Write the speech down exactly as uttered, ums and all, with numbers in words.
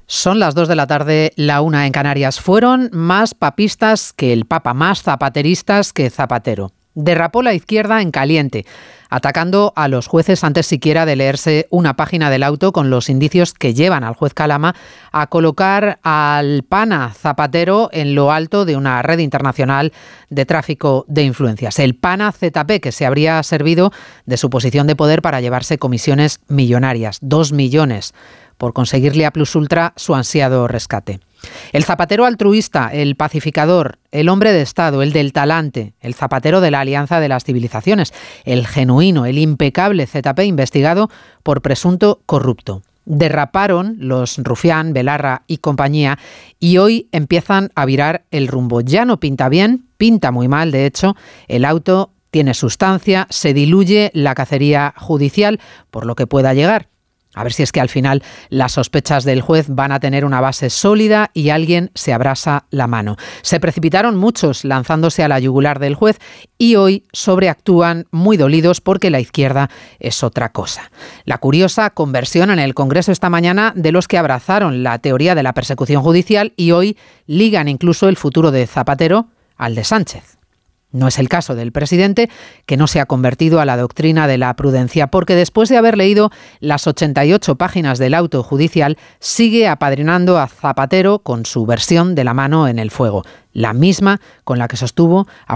Son las dos de la tarde, la una en Canarias. Fueron más papistas que el Papa, más zapateristas que Zapatero. Derrapó la izquierda en caliente, atacando a los jueces antes siquiera de leerse una página del auto, con los indicios que llevan al juez Calama a colocar al pana Zapatero en lo alto de una red internacional de tráfico de influencias. El pana Z P, que se habría servido de su posición de poder para llevarse comisiones millonarias, dos millones, por conseguirle a Plus Ultra su ansiado rescate. El Zapatero altruista, el pacificador, el hombre de Estado, el del talante, el Zapatero de la Alianza de las Civilizaciones, el genuino, el impecable Z P investigado por presunto corrupto. Derraparon los Rufián, Belarra y compañía y hoy empiezan a virar el rumbo. Ya no pinta bien, pinta muy mal, de hecho. El auto tiene sustancia, se diluye la cacería judicial por lo que pueda llegar. A ver si es que al final las sospechas del juez van a tener una base sólida y alguien se abrasa la mano. Se precipitaron muchos lanzándose a la yugular del juez y hoy sobreactúan muy dolidos porque la izquierda es otra cosa. La curiosa conversión en el Congreso esta mañana de los que abrazaron la teoría de la persecución judicial y hoy ligan incluso el futuro de Zapatero al de Sánchez. No es el caso del presidente, que no se ha convertido a la doctrina de la prudencia, porque después de haber leído las ochenta y ocho páginas del auto judicial, sigue apadrinando a Zapatero con su versión de la mano en el fuego, la misma con la que sostuvo a